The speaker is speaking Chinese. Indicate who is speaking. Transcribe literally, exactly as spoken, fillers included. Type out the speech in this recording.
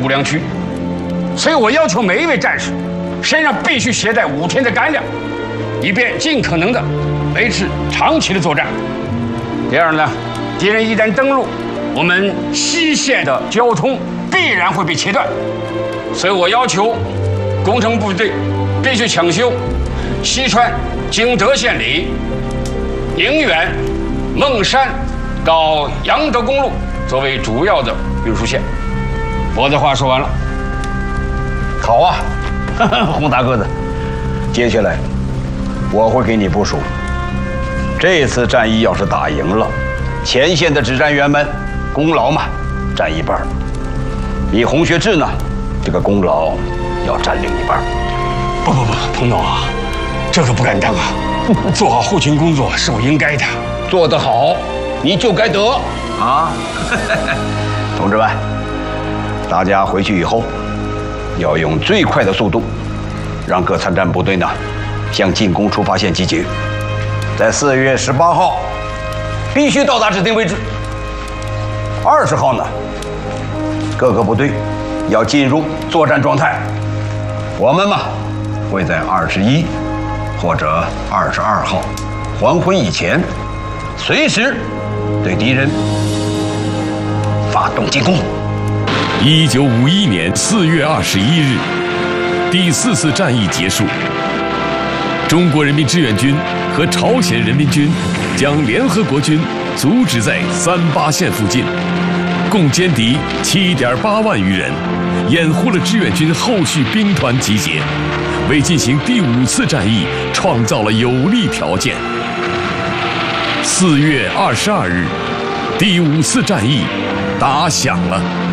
Speaker 1: 粮区，所以我要求每一位战士身上必须携带五天的干粮，以便尽可能的维持长期的作战。第二呢，敌人一旦登陆，我们西线的交通必然会被切断，所以我要求工程部队必须抢修西川经德县里宁远、孟山到阳德公路作为主要的运输线。我的话说完了。
Speaker 2: 好啊，洪大个子，接下来我会给你部署。这次战役要是打赢了，前线的指战员们功劳嘛占一半，你洪学智呢，这个功劳要占另一半。
Speaker 1: 不不不，彭总啊，这可不敢当啊！做好后勤工作是我应该的。
Speaker 2: 做得好，你就该得啊！同志们，大家回去以后要用最快的速度，让各参战部队呢向进攻出发线集结，在四月十八号必须到达指定位置。二十号呢，各个部队要进入作战状态。我们嘛，会在二十一或者二十二号黄昏以前，随时对敌人发动进攻。
Speaker 3: 一九五一年四月二十一日，第四次战役结束。中国人民志愿军和朝鲜人民军将联合国军阻止在三八线附近，共歼敌七点八万余人，掩护了志愿军后续兵团集结，为进行第五次战役创造了有利条件。四月二十二日，第五次战役打响了。